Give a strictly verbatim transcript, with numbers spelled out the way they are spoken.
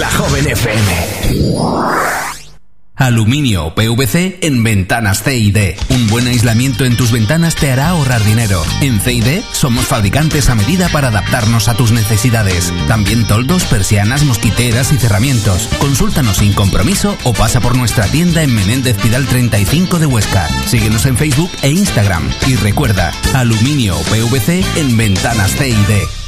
La Joven F M. Aluminio o P V C en ventanas C y D. Un buen aislamiento en tus ventanas te hará ahorrar dinero. En C y D somos fabricantes a medida para adaptarnos a tus necesidades. También toldos, persianas, mosquiteras y cerramientos. Consúltanos sin compromiso o pasa por nuestra tienda en Menéndez Pidal treinta y cinco de Huesca. Síguenos en Facebook e Instagram. Y recuerda, aluminio o P V C en ventanas C y D.